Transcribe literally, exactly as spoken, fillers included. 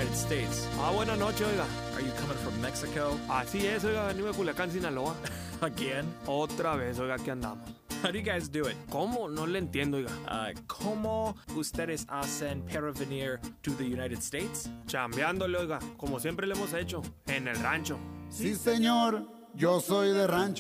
United States. Ah, buenas noches, oiga. Are you coming from Mexico? Así es, oiga, venimos de Culiacán, Sinaloa. Again? Otra vez, oiga, aquí andamos. How do you guys do it? ¿Cómo? No le entiendo, oiga. Uh, ¿Cómo ustedes hacen para venir to the United States? Chambeándole, oiga, como siempre le hemos hecho, en el rancho. Sí, señor, yo soy de rancho.